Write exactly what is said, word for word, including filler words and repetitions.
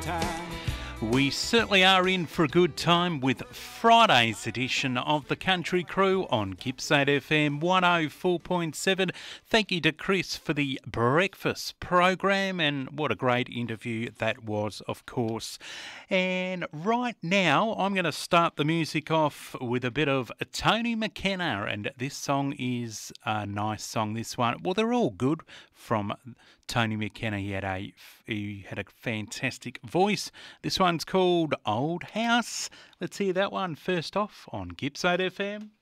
time. We certainly are in for a good time with Friday's edition of the Country Crew on Gippsland F M one oh four point seven. Thank you to Chris for the breakfast program, and what a great interview that was, of course. And right now, I'm going to start the music off with a bit of Tony McKenna, and this song is a nice song, this one. Well, they're all good from Tony McKenna. He had a, he had a fantastic voice. This one's called Old House. Let's hear that one first off on Gippsland F M.